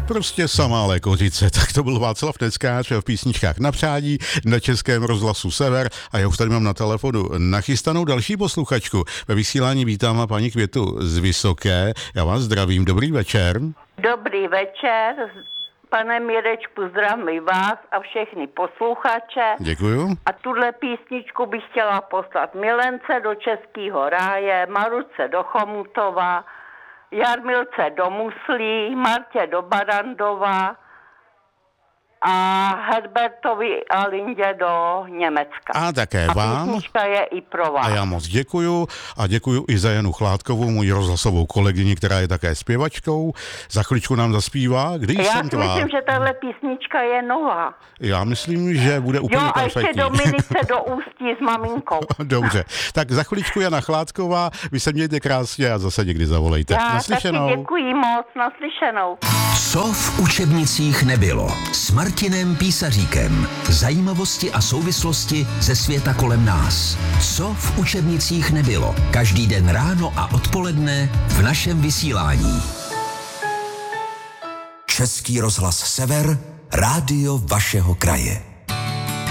Prostě samá lékořice. Tak to byl Václav Neckář v písničkách na přání na Českém rozhlasu Sever a já už tady mám na telefonu nachystanou další posluchačku. Ve vysílání vítám a paní Květu z Vysoké. Já vás zdravím, dobrý večer. Dobrý večer, pane Mirečku, zdravím vás a všechny posluchače. Děkuju. A tuhle písničku bych chtěla poslat Milence do Českého ráje, Maruce do Chomutova, Jarmilce do Muslí, Martě do Barandova a Herbertovi a Lindě do Německa. A také vám. Písnička je i pro vás. A já moc děkuju a děkuju i za Janu Chládkovou, moji rozhlasovou kolegyni, která je také zpěvačkou. Za chviličku nám zaspívá, Když já jsem tvá. Já myslím, že tahle písnička je nová. Já myslím, že bude úplně perfektní. Jo, a ještě Dominice do Ústí s maminkou. Dobře, tak za chviličku Jana Chládková, vy se mějte krásně a zase někdy zavolejte. Já Naslyšenou. taky děkuji moc, naslyšenou. Co v učebnicích nebylo? S Martinem Písaříkem. Zajímavosti a souvislosti ze světa kolem nás. Co v učebnicích nebylo? Každý den ráno a odpoledne v našem vysílání. Český rozhlas Sever, rádio vašeho kraje.